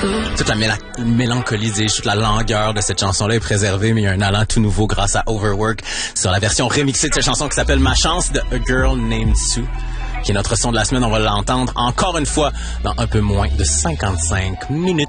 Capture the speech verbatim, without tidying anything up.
Toute la méla- mélancolie, dis-je, toute la langueur de cette chanson-là est préservée, mais il y a un allant tout nouveau grâce à Overwork sur la version remixée de cette chanson qui s'appelle Ma Chance de A Girl Named Sue, qui est notre son de la semaine. On va l'entendre encore une fois dans un peu moins de cinquante-cinq minutes.